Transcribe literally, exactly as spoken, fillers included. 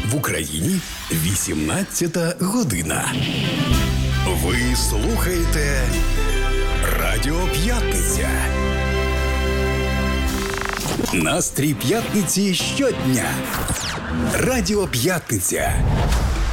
В Україні вісімнадцята година. Ви слухаєте Радіо П'ятниця. Настрій п'ятниці щодня. Радіо П'ятниця.